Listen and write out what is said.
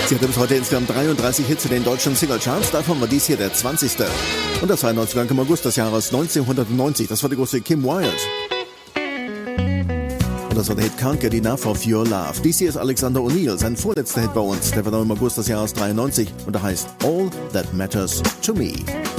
Sie hatte bis heute insgesamt 33 Hits in den deutschen Singlecharts, davon war dies hier der 20. Und das war 19. im August des Jahres 1990. Das war die große Kim Wilde. Und das war der Hit Can't Get Enough of Your Love. Dies hier ist Alexander O'Neal, sein vorletzter Hit bei uns. Der war noch im August des Jahres 93 und der heißt All That Matters to Me.